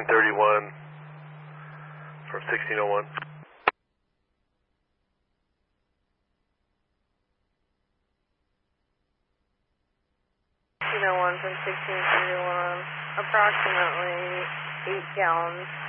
1631 from 1601. 1601 from 1631, approximately 8 gallons.